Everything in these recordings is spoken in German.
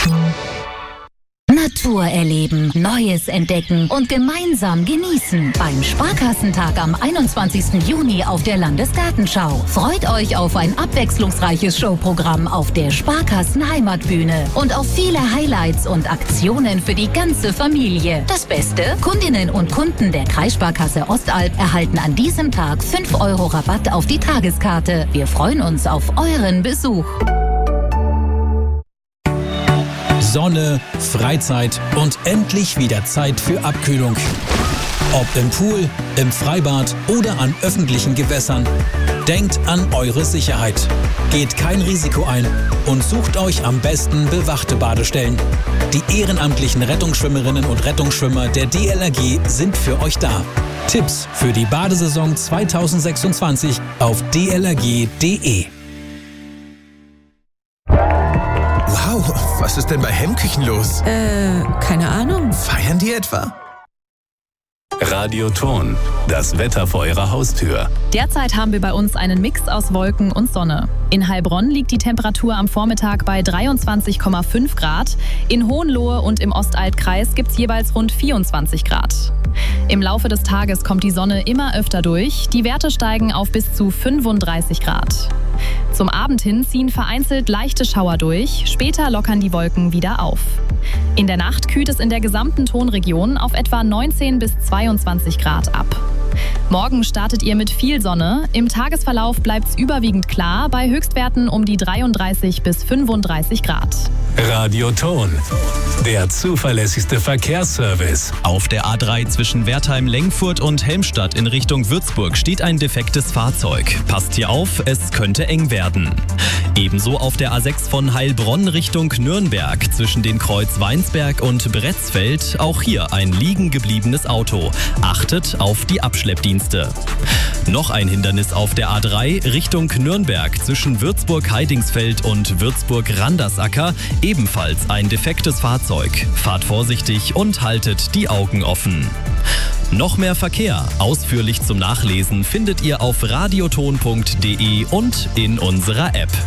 Natur erleben, Neues entdecken und gemeinsam genießen. Beim Sparkassentag am 21. Juni auf der Landesgartenschau. Freut euch auf ein abwechslungsreiches Showprogramm auf der Sparkassen Heimatbühne und auf viele Highlights und Aktionen für die ganze Familie. Das Beste? Kundinnen und Kunden der Kreissparkasse Ostalb erhalten an diesem Tag 5 € Rabatt auf die Tageskarte. Wir freuen uns auf euren Besuch. Sonne, Freizeit und endlich wieder Zeit für Abkühlung. Ob im Pool, im Freibad oder an öffentlichen Gewässern. Denkt an eure Sicherheit. Geht kein Risiko ein und sucht euch am besten bewachte Badestellen. Die ehrenamtlichen Rettungsschwimmerinnen und Rettungsschwimmer der DLRG sind für euch da. Tipps für die Badesaison 2026 auf dlrg.de. Wow, was ist denn bei Hemmküchen los? Keine Ahnung. Feiern die etwa? Radioton, das Wetter vor Ihrer Haustür. Derzeit haben wir bei uns einen Mix aus Wolken und Sonne. In Heilbronn liegt die Temperatur am Vormittag bei 23,5 Grad. In Hohenlohe und im Ostalbkreis gibt es jeweils rund 24 Grad. Im Laufe des Tages kommt die Sonne immer öfter durch. Die Werte steigen auf bis zu 35 Grad. Zum Abend hin ziehen vereinzelt leichte Schauer durch. Später lockern die Wolken wieder auf. In der Nacht kühlt es in der gesamten Tonregion auf etwa 19 bis 22 Grad ab. Morgen startet ihr mit viel Sonne. Im Tagesverlauf bleibt es überwiegend klar, bei Höchstwerten um die 33 bis 35 Grad. Radioton, der zuverlässigste Verkehrsservice. Auf der A3 zwischen Wertheim-Lengfurt und Helmstadt in Richtung Würzburg steht ein defektes Fahrzeug. Passt hier auf, es könnte eng werden. Ebenso auf der A6 von Heilbronn Richtung Nürnberg zwischen den Kreuz Weinsberg und Bretzfeld. Auch hier ein liegen gebliebenes Auto. Achtet auf die Abschleppdienste. Noch ein Hindernis auf der A3 Richtung Nürnberg zwischen Würzburg-Heidingsfeld und Würzburg-Randersacker. Ebenfalls ein defektes Fahrzeug. Fahrt vorsichtig und haltet die Augen offen. Noch mehr Verkehr, ausführlich zum Nachlesen, findet ihr auf radioton.de und in unserer App.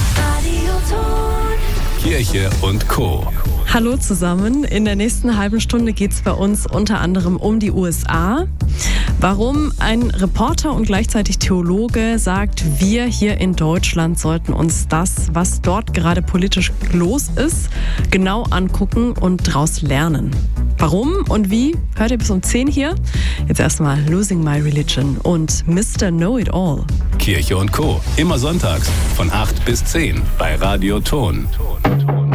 Kirche und Co. Hallo zusammen. In der nächsten halben Stunde geht es bei uns unter anderem um die USA. Warum ein Reporter und gleichzeitig Theologe sagt, wir hier in Deutschland sollten uns das, was dort gerade politisch los ist, genau angucken und daraus lernen. Warum und wie, hört ihr bis um 10 hier. Jetzt erstmal Losing My Religion und Mr. Know-It-All. Kirche und Co. Immer sonntags von 8 bis 10 bei Radioton.